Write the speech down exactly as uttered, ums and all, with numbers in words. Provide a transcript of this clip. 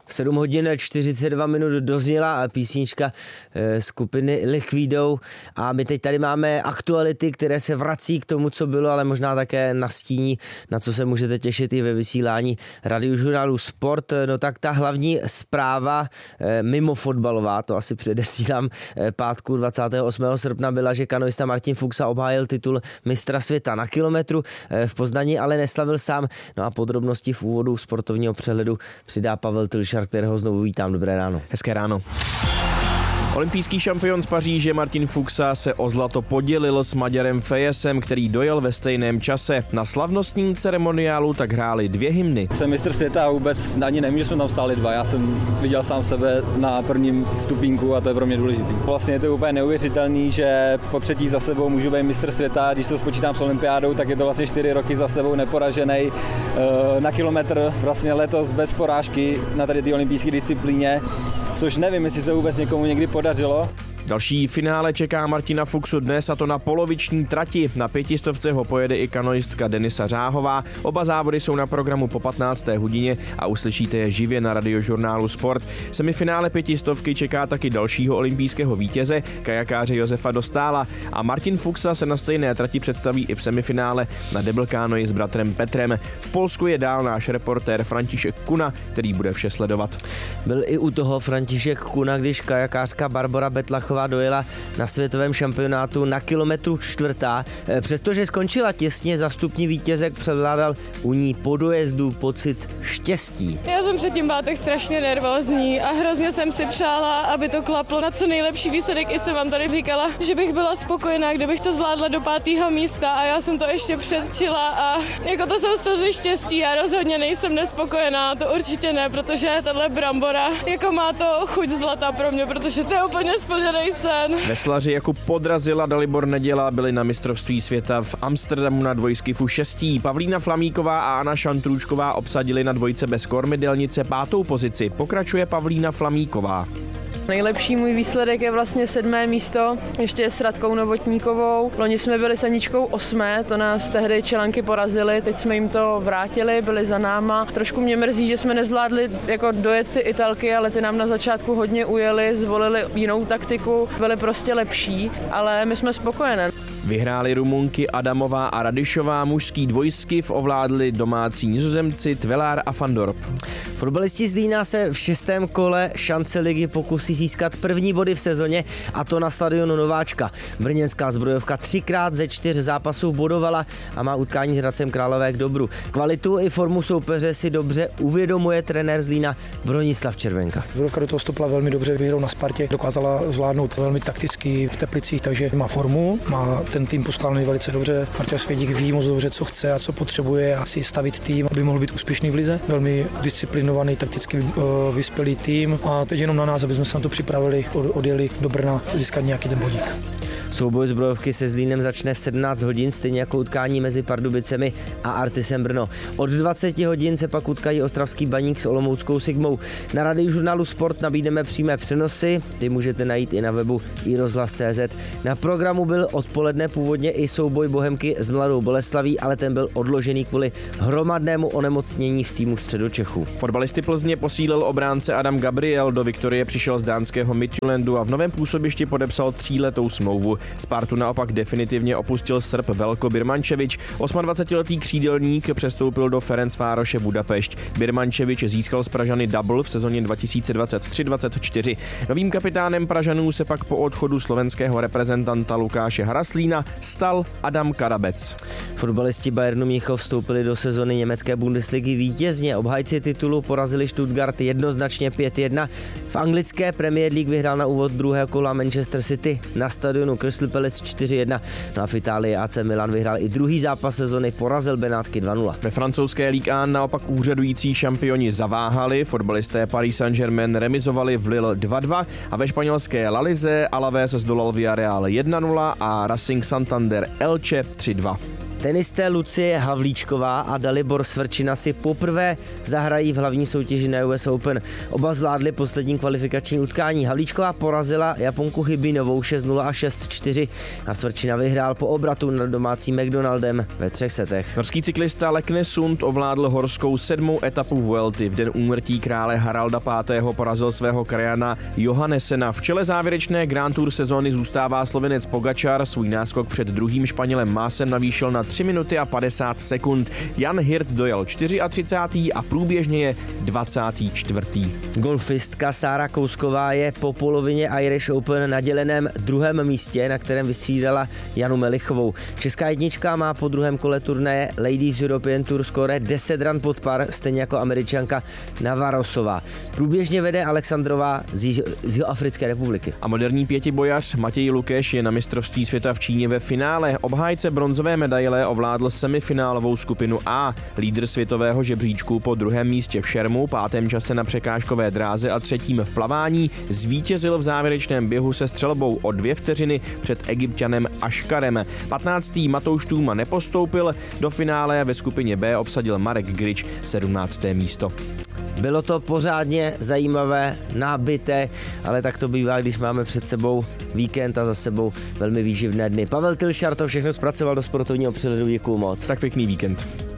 sedm hodin čtyřicet dva minut dozněla písnička skupiny Liquido a my teď tady máme aktuality, které se vrací k tomu, co bylo, ale možná také nastíní, na co se můžete těšit i ve vysílání Radiožurnálu Sport. No tak ta hlavní zpráva mimo fotbalová, to asi předesílám, pátku dvacátého osmého srpna byla, že kanoista Martin Fuxa obhájil titul mistra světa na kilometru v Poznani, ale neslavil sám. No a podrobnosti v úvodu sportovního přehledu přidá Pavel Tylšar, kterého znovu vítám. Dobré ráno. Hezké ráno. Olympijský šampion z Paříže Martin Fuxa se o zlato podělil s Maďarem Fejesem, který dojel ve stejném čase. Na slavnostním ceremoniálu tak hráli dvě hymny. Jsem mistr světa a vůbec ani nevím, že jsme tam stáli dva. Já jsem viděl sám sebe na prvním stupínku a to je pro mě důležitý. Vlastně je to úplně neuvěřitelný, že po třetí za sebou můžu být mistr světa. Když to spočítám s olympiádou, tak je to vlastně čtyři roky za sebou neporažený na kilometr. Vlastně letos bez porážky na tady té olympijské disciplíně, což nevím, jestli se vůbec někomu někdy podařilo. Další finále čeká Martina Fuxu dnes, a to na poloviční trati. Na pětistovce ho pojede i kanoistka Denisa Řáhová. Oba závody jsou na programu po patnácté hodině a uslyšíte je živě na Radiožurnálu Sport. Semifinále pětistovky čeká taky dalšího olympijského vítěze, kajakáře Josefa Dostála, a Martin Fuxa se na stejné trati představí i v semifinále na deblkánoji s bratrem Petrem. V Polsku je dál náš reportér František Kuna, který bude vše sledovat. Byl i u toho František Kuna, když kajakářka Barbora Betlachová dojela na světovém šampionátu na kilometru čtvrtá. Přestože skončila těsně, za stupní vítězek převládal u ní po dojezdu pocit štěstí. Já jsem předtím byla tak strašně nervózní a hrozně jsem si přála, aby to klaplo na co nejlepší výsledek. I jsem vám tady říkala, že bych byla spokojená, kdybych to zvládla do pátého místa, a já jsem to ještě předčila a jako to jsou slzy štěstí. Já rozhodně nejsem nespokojená, to určitě ne, protože tahle brambora jako má to chuť zlata pro mě, protože to je úplně splněný sen. Veslaři Jakub Podrazil a Dalibor Neděla byli na mistrovství světa v Amsterdamu na dvojskifu šestí. Pavlína Flamíková a Anna Šantrůčková obsadili na dvojce bez kormidelnice pátou pozici. Pokračuje Pavlína Flamíková. Nejlepší můj výsledek je vlastně sedmé místo, ještě s Radkou Novotníkovou. Loni jsme byli s Aničkou osmé, to nás tehdy Čelanky porazili, teď jsme jim to vrátili, byli za náma. Trošku mě mrzí, že jsme nezvládli jako dojet ty Italky, ale ty nám na začátku hodně ujeli, zvolili jinou taktiku, byly prostě lepší, ale my jsme spokojené. Vyhráli Rumunky Adamová a Radišová, mužský dvojskiv ovládli domácí Nizozemci Tvelár a Van Dorp. Fotbalisti z Zlína se v šestém kole šance ligy pokusí získat první body v sezóně, a to na stadionu Nováčka. Brněnská zbrojovka třikrát ze čtyř zápasů bodovala a má utkání s Hradcem Králové k dobru. Kvalitu i formu soupeře si dobře uvědomuje trenér Zlína Bronislav Červenka. Zbrojovka do toho stopla velmi dobře, vyhrou na Spartě, dokázala zvládnout velmi takticky v Teplicích, takže má formu, má ten tým poskládaný velice dobře. Martin Svědík ví moc dobře, co chce a co potřebuje, a si stavit tým, aby mohl být úspěšný v lize. Velmi disciplinovaný, takticky vyspělý tým, a teď jenom na nás, aby jsme se na to připravili, odjeli do Brna získat nějaký ten bodík. Souboj zbrojovky se Zlínem začne v sedmnáct hodin, stejně jako utkání mezi Pardubicemi a Artisem Brno. Od dvacet hodin se pak utkají ostravský Baník s olomouckou Sigmou. Na Radiožurnálu Sport nabídneme přímé přenosy, ty můžete najít i na webu i rozhlas tečka cé zet. Na programu byl odpoledne původně i souboj Bohemky s Mladou Boleslaví, ale ten byl odložený kvůli hromadnému onemocnění v týmu Středočechů. Fotbalisty Plzně posílil obránce Adam Gabriel, do Viktorie přišel z dánského Midtjyllandu a v novém působišti podepsal tříletou smlouvu. Spartu naopak definitivně opustil Srb Velko Birmančevič. dvacetioosmiletý křídelník přestoupil do Ferencvároše Budapešť. Birmančevič získal z Pražany double v sezóně dva tisíce dvacet tři dvacet čtyři. Novým kapitánem Pražanů se pak po odchodu slovenského reprezentanta Lukáše Haraslína stal Adam Karabec. Fotbalisti Bayernu Mnichov vstoupili do sezony německé Bundesligy vítězně. Obhájci titulu porazili Stuttgart jednoznačně pět jedna. V anglické Premier League vyhrál na úvod druhého kola Manchester City na stadionu Crystal Palace čtyři jedna. No a v Itálii á cé Milan vyhrál i druhý zápas sezony, porazil Benátky dva nula. Ve francouzské Ligue jedna naopak úřadující šampioni zaváhali, fotbalisté Paris Saint-Germain remizovali v Lille dva dva a ve španělské La Lize Alaves zdolal Villarreal jedna nula a Racing Santander Elche tři dva. Tenisté Lucie Havlíčková a Dalibor Svrčina si poprvé zahrají v hlavní soutěži na U S Open. Oba zvládli poslední kvalifikační utkání. Havlíčková porazila Japonku Chybinovou šest nula a šest čtyři a Svrčina vyhrál po obratu nad domácím McDonaldem ve třech setech. Norský cyklista Lekne Sund ovládl horskou sedmou etapu Vuelty. V den úmrtí krále Haralda pátého porazil svého krajana Johannessena. V čele závěrečné Grand Tour sezóny zůstává Slovinec Pogačar. Svůj náskok před druhým Španělem Másem navýšil na tři minuty a padesát sekund. Jan Hirt dojel třicátý čtvrtý a průběžně je dvacátý čtvrtý Golfistka Sára Kousková je po polovině Irish Open na děleném druhém místě, na kterém vystřídala Janu Melichovou. Česká jednička má po druhém kole turnaje Ladies European Tour skóre deset ran pod par, stejně jako Američanka Navarosová. Průběžně vede Alexandrová z Jihoafrické republiky. A moderní pětibojař Matěj Lukeš je na mistrovství světa v Číně ve finále. Obhájce bronzové medaile ovládl semifinálovou skupinu A. Lídr světového žebříčku po druhém místě v šermu, pátém čase na překážkové dráze a třetím v plavání zvítězil v závěrečném běhu se střelbou o dvě vteřiny před Egypťanem Aškarem. patnáctý Matouš Tůma nepostoupil, do finále ve skupině B obsadil Marek Grič sedmnácté místo. Bylo to pořádně zajímavé, nábité, ale tak to bývá, když máme před sebou víkend a za sebou velmi výživné dny. Pavel Tilšar to všechno zpracoval do sportovního přehledu, děkuju moc. Tak pěkný víkend.